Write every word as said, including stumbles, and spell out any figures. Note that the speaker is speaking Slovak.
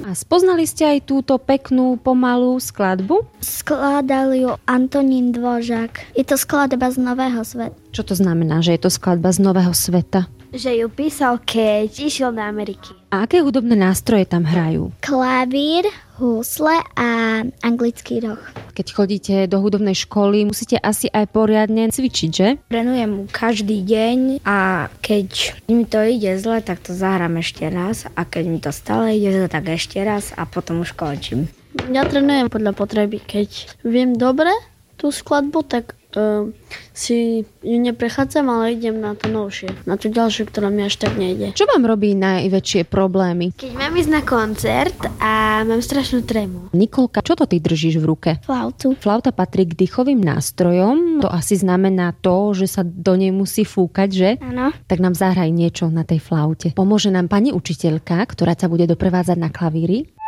A spoznali ste aj túto peknú, pomalú skladbu? Skladal ju Antonín Dvořák. Je to skladba z Nového sveta. Čo to znamená, že je to skladba z Nového sveta? Že ju písal, keď išiel do Ameriky. A aké hudobné nástroje tam hrajú? Klavír, husle a anglický roh. Keď chodíte do hudobnej školy, musíte asi aj poriadne cvičiť, že? Trénujem mu každý deň a keď mi to ide zle, tak to zahrám ešte raz a keď mi to stále ide zle, tak ešte raz a potom už končím. Ja trénujem podľa potreby. Keď viem dobre tú skladbu, tak uh, si ju neprechádzam, ale idem na to novšie, na tú ďalšiu, ktorá mi až tak nejde. Čo vám robí najväčšie problémy? Keď mám ísť na koncert a mám strašnú trému. Nikolka, čo to ty držíš v ruke? Flautu. Flauta patrí k dýchovým nástrojom. To asi znamená to, že sa do nej musí fúkať, že? Áno. Tak nám zahraj niečo na tej flaute. Pomôže nám pani učiteľka, ktorá sa bude doprevádzať na klavíri.